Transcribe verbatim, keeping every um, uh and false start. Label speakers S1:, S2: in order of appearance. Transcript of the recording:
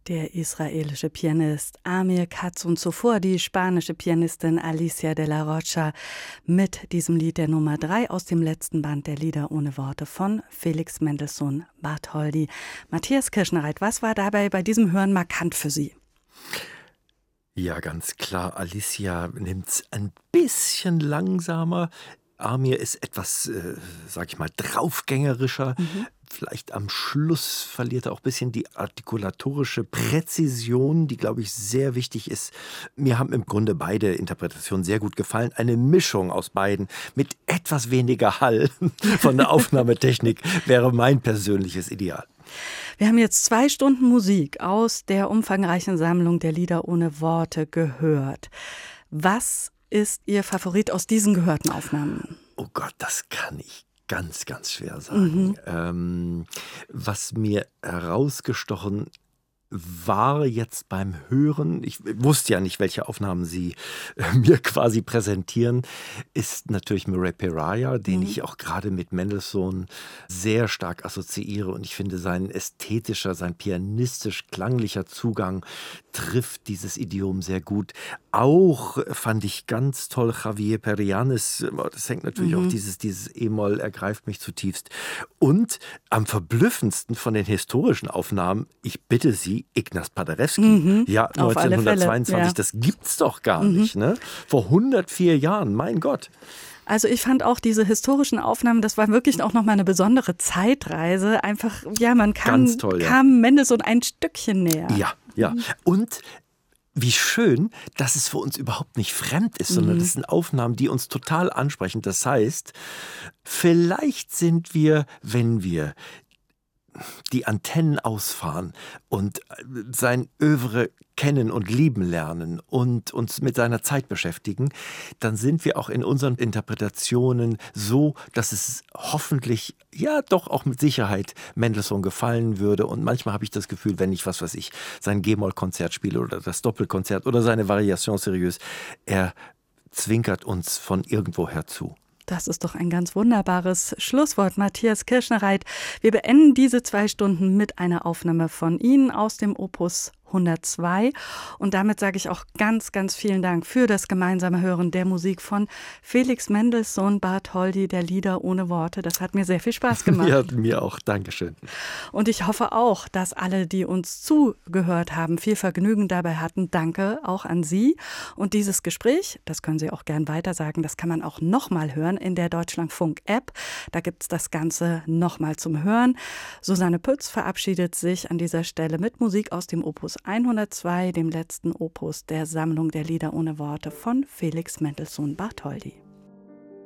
S1: Der israelische Pianist Amir Katz und zuvor die spanische Pianistin Alicia de la Rocha mit diesem Lied der Nummer drei aus dem letzten Band der Lieder ohne Worte von Felix Mendelssohn Bartholdy. Matthias Kirschner-Reit, was war dabei bei diesem Hören markant für Sie?
S2: Ja, ganz klar, Alicia nimmt es ein bisschen langsamer. Amir ist etwas, äh, sag ich mal, draufgängerischer. Mhm. Vielleicht am Schluss verliert er auch ein bisschen die artikulatorische Präzision, die, glaube ich, sehr wichtig ist. Mir haben im Grunde beide Interpretationen sehr gut gefallen. Eine Mischung aus beiden mit etwas weniger Hall von der Aufnahmetechnik wäre mein persönliches Ideal.
S1: Wir haben jetzt zwei Stunden Musik aus der umfangreichen Sammlung der Lieder ohne Worte gehört. Was ist Ihr Favorit aus diesen gehörten Aufnahmen?
S2: Oh Gott, das kann ich ganz, ganz schwer sagen. Mhm. Ähm, was mir herausgestochen war jetzt beim Hören, ich wusste ja nicht, welche Aufnahmen Sie äh, mir quasi präsentieren, ist natürlich Murray Peraja, den mhm. ich auch gerade mit Mendelssohn sehr stark assoziiere. Und ich finde, sein ästhetischer, sein pianistisch-klanglicher Zugang trifft dieses Idiom sehr gut. Auch fand ich ganz toll Javier Perianes, das hängt natürlich mhm. auch, dieses, dieses E-Moll ergreift mich zutiefst. Und am verblüffendsten von den historischen Aufnahmen, ich bitte Sie, Ignaz Paderewski, mhm, ja, neunzehnhundertzweiundzwanzig, ja. Das gibt's doch gar mhm. nicht, ne? Vor hundertvier Jahren, mein Gott.
S1: Also ich fand auch diese historischen Aufnahmen, das war wirklich auch nochmal eine besondere Zeitreise. Einfach, ja, man kam, Ganz toll, ja. kam Mendelssohn ein Stückchen näher.
S2: Ja, ja. Mhm. Und wie schön, dass es für uns überhaupt nicht fremd ist, sondern mhm. das sind Aufnahmen, die uns total ansprechen. Das heißt, vielleicht sind wir, wenn wir die Antennen ausfahren und sein Övre kennen und lieben lernen und uns mit seiner Zeit beschäftigen, dann sind wir auch in unseren Interpretationen so, dass es hoffentlich, ja doch auch mit Sicherheit Mendelssohn gefallen würde. Und manchmal habe ich das Gefühl, wenn ich, was weiß ich, sein G-Moll-Konzert spiele oder das Doppelkonzert oder seine Variation sérieuse, er zwinkert uns von irgendwoher zu.
S1: Das ist doch ein ganz wunderbares Schlusswort, Matthias Kirschner-Reit. Wir beenden diese zwei Stunden mit einer Aufnahme von Ihnen aus dem Opus hundertzwei. Und damit sage ich auch ganz, ganz vielen Dank für das gemeinsame Hören der Musik von Felix Mendelssohn Bartholdy, der Lieder ohne Worte. Das hat mir sehr viel Spaß gemacht.
S2: Ja, mir auch. Dankeschön.
S1: Und ich hoffe auch, dass alle, die uns zugehört haben, viel Vergnügen dabei hatten. Danke auch an Sie. Und dieses Gespräch, das können Sie auch gern weitersagen, das kann man auch nochmal hören in der Deutschlandfunk-App. Da gibt es das Ganze nochmal zum Hören. Susanne Pütz verabschiedet sich an dieser Stelle mit Musik aus dem Opus hundertzwei, dem letzten Opus der Sammlung der Lieder ohne Worte von Felix Mendelssohn Bartholdy.